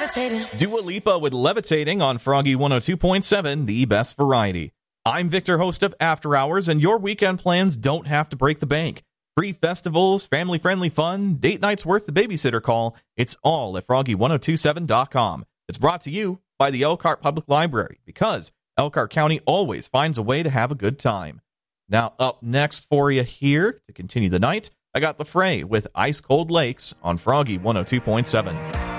levitating. Dua Lipa with Levitating on Froggy 102.7, the best variety. I'm Victor, host of After Hours, and your weekend plans don't have to break the bank. Free festivals, family-friendly fun, date nights worth the babysitter call. It's all at Froggy1027.com. It's brought to you by the Elkhart Public Library, because Elkhart County always finds a way to have a good time. Now, up next for you here to continue the night, I got The Fray with Ice Cold Lakes on Froggy 102.7.